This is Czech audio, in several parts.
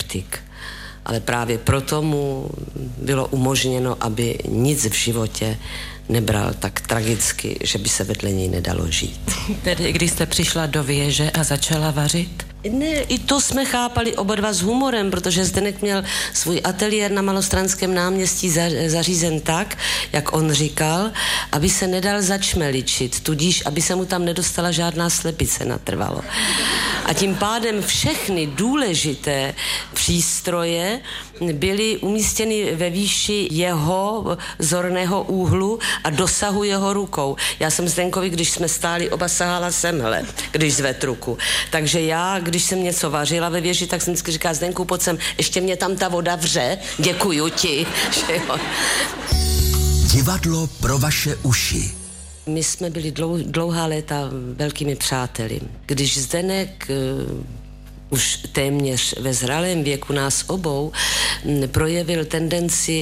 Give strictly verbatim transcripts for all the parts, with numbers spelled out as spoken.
kritik. Ale právě proto mu bylo umožněno, aby nic v životě nebral tak tragicky, že by se vedle něj nedalo žít. Tedy když jste přišla do věže a začala vařit? Ne, i to jsme chápali oba dva s humorem, protože Zdeněk měl svůj ateliér na Malostranském náměstí zařízen tak, jak on říkal, aby se nedal začmeličit, tudíž, aby se mu tam nedostala žádná slepice natrvalo. A tím pádem všechny důležité přístroje byly umístěny ve výši jeho zorného úhlu a dosahu jeho rukou. Já jsem Zdenkovi, když jsme stáli, oba sahala semhle, když zved ruku. Takže já, když jsem něco vařila ve věži, tak jsem vždycky říkala, Zdenku, pojď sem, ještě mě tam ta voda vře, děkuju ti. Že jo. Divadlo pro vaše uši. My jsme byli dlou, dlouhá léta velkými přáteli. Když Zdeněk už téměř ve zralém věku nás obou projevil tendenci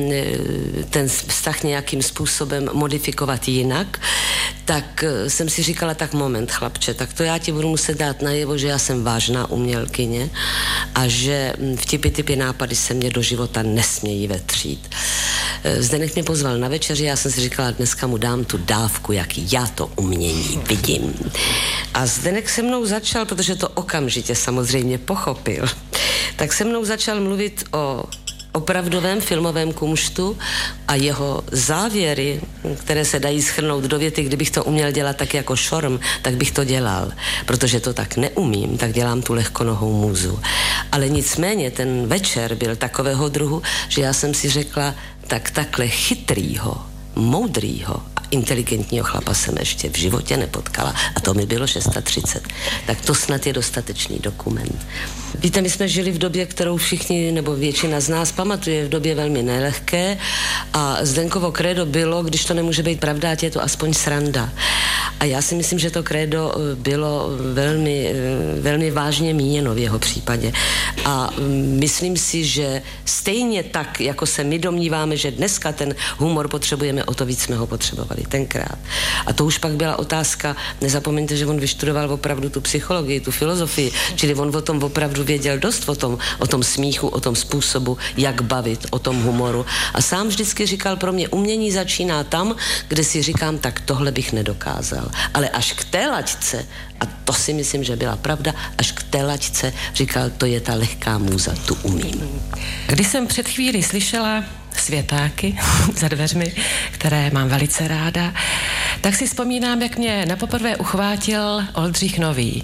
ten vztah nějakým způsobem modifikovat jinak, tak jsem si říkala, tak moment, chlapče, tak to já ti budu muset dát najevo, že já jsem vážná umělkyně a že vtipy, typy, nápady se mě do života nesmějí vetřít. Zdeněk mě pozval na večeři, já jsem si říkala, dneska mu dám tu dávku, jak já to umění vidím. A Zdeněk se mnou začal, protože to okamžitě samozřejmě pochopil, tak se mnou začal mluvit o opravdovém filmovém kumštu a jeho závěry, které se dají shrnout do věty, kdybych to uměl dělat tak jako Šorm, tak bych to dělal. Protože to tak neumím, tak dělám tu lehkonohou můzu. Ale nicméně ten večer byl takového druhu, že já jsem si řekla, tak takhle chytrýho, moudrýho a inteligentního chlapa jsem ještě v životě nepotkala. A to mi bylo třicet šest. Tak to snad je dostatečný dokument. Víte, my jsme žili v době, kterou všichni, nebo většina z nás pamatuje, v době velmi nelehké a Zdenkovo krédo bylo, když to nemůže být pravda, ať je to aspoň sranda. A já si myslím, že to krédo bylo velmi, velmi vážně míněno v jeho případě. A myslím si, že stejně tak, jako se my domníváme, že dneska ten humor potřebujeme, o to víc jsme ho potřebovali tenkrát. A to už pak byla otázka, nezapomeňte, že on vyštudoval opravdu tu psychologii, tu filozofii, čili on o tom opravdu věděl dost, o tom, o tom smíchu, o tom způsobu, jak bavit, o tom humoru. A sám vždycky říkal, pro mě umění začíná tam, kde si říkám, tak tohle bych nedokázal. Ale až k té laťce, a to si myslím, že byla pravda, až k té laťce říkal, to je ta lehká můza, tu umím. Když jsem před chvíli slyšela světáky za dveřmi, které mám velice ráda, tak si vzpomínám, jak mě napoprvé uchvátil Oldřich Nový.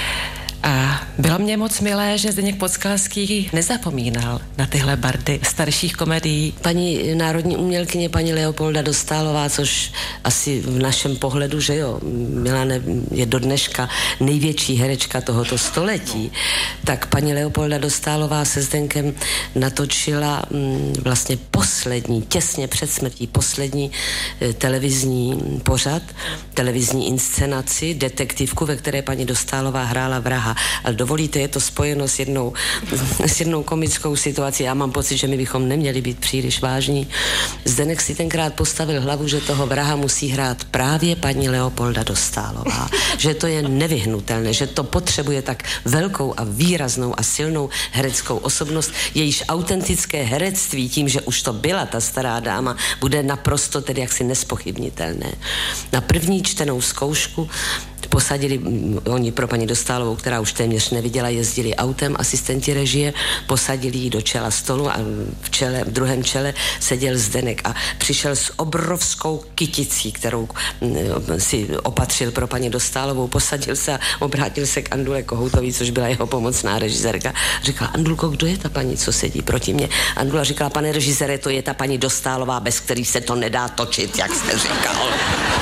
A bylo mě moc milé, že Zdeněk Podskalský nezapomínal na tyhle bardy starších komedií. Paní národní umělkyně, paní Leopolda Dostálová, což asi v našem pohledu, že jo, Milane je do dneška největší herečka tohoto století, tak paní Leopolda Dostálová se Zdenkem natočila m, vlastně poslední, těsně před smrtí, poslední e, televizní pořad, televizní inscenaci, detektivku, ve které paní Dostálová hrála vraha. Ale dovolíte, je to spojeno s jednou, s jednou komickou situací. Já mám pocit, že my bychom neměli být příliš vážní. Zdeněk si tenkrát postavil hlavu, že toho vraha musí hrát právě paní Leopolda Dostálová. Že to je nevyhnutelné, že to potřebuje tak velkou a výraznou a silnou hereckou osobnost. Jejíž autentické herectví, tím, že už to byla ta stará dáma, bude naprosto tedy jaksi nespochybnitelné. Na první čtenou zkoušku posadili, oni pro paní Dostálovou, která už téměř neviděla, jezdili autem, asistenti režie, posadili ji do čela stolu a v, čele, v druhém čele seděl Zdeněk a přišel s obrovskou kyticí, kterou si opatřil pro paní Dostálovou, posadil se a obrátil se k Andule Kohoutový, což byla jeho pomocná režisérka. Říkala, Andulko, kdo je ta paní, co sedí proti mně? Andula říkala, pane režisére, to je ta paní Dostálová, bez který se to nedá točit, jak jste říkal.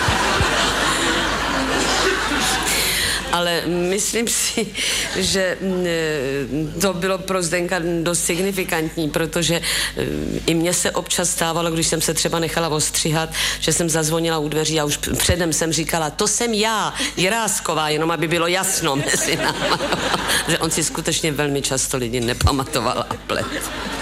Ale myslím si, že to bylo pro Zdenka dost signifikantní, protože i mně se občas stávalo, když jsem se třeba nechala ostříhat, že jsem zazvonila u dveří a už předem jsem říkala, to jsem já, Jirásková, jenom aby bylo jasno mezi náma. Že on si skutečně velmi často lidi nepamatoval a plet.